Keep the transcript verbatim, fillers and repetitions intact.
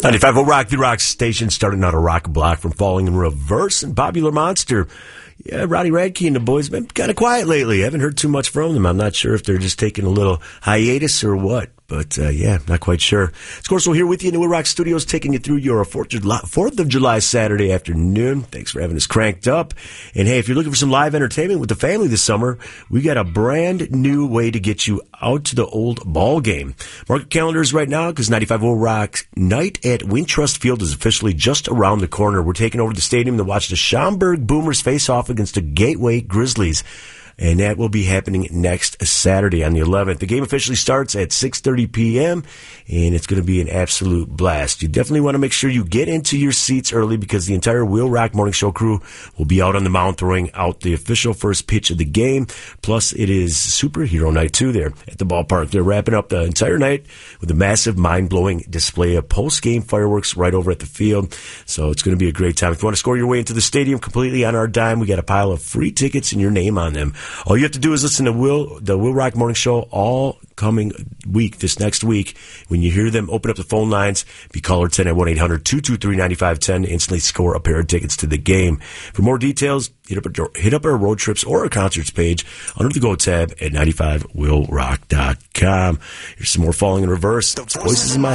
ninety-five point oh Rock, the rock station, starting out a rock block from Falling in Reverse and Popular Monster. Yeah, Ronnie Radke and the boys have been kind of quiet lately. I haven't heard too much from them. I'm not sure if they're just taking a little hiatus or what. But, uh, yeah, not quite sure. Of course, we're here with you in the Will Rock Studios, taking you through your fourth of July Saturday afternoon. Thanks for having us cranked up. And, hey, if you're looking for some live entertainment with the family this summer, we got a brand new way to get you out to the old ball game. Mark your calendars right now, because ninety-five point oh Rock Night at Wintrust Field is officially just around the corner. We're taking over the stadium to watch the Schaumburg Boomers face off against the Gateway Grizzlies. And that will be happening next Saturday on the eleventh. The game officially starts at six thirty p.m., and it's going to be an absolute blast. You definitely want to make sure you get into your seats early, because the entire Will Rock Morning Show crew will be out on the mound throwing out the official first pitch of the game. Plus, it is Superhero Night, too, there at the ballpark. They're wrapping up the entire night with a massive, mind-blowing display of post-game fireworks right over at the field. So it's going to be a great time. If you want to score your way into the stadium completely on our dime, we got a pile of free tickets and your name on them. All you have to do is listen to Will, the Will Rock Morning Show all coming week, this next week. When you hear them open up the phone lines, be caller ten at one eight hundred two two three nine five one zero. Instantly score a pair of tickets to the game. For more details, hit up, our, hit up our road trips or our concerts page under the Go tab at ninety-five will rock dot com. Here's some more Falling in Reverse. Voices in My